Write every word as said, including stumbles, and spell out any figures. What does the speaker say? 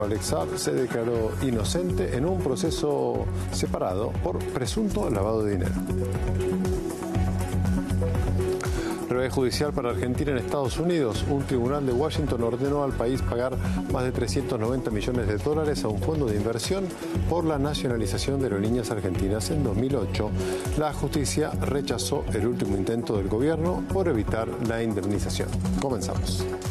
Alex Saab se declaró inocente en un proceso separado por presunto lavado de dinero. Revés judicial para Argentina en Estados Unidos. Un tribunal de Washington ordenó al país pagar más de trescientos noventa millones de dólares a un fondo de inversión por la nacionalización de aerolíneas argentinas en dos mil ocho. La justicia rechazó el último intento del gobierno por evitar la indemnización. Comenzamos.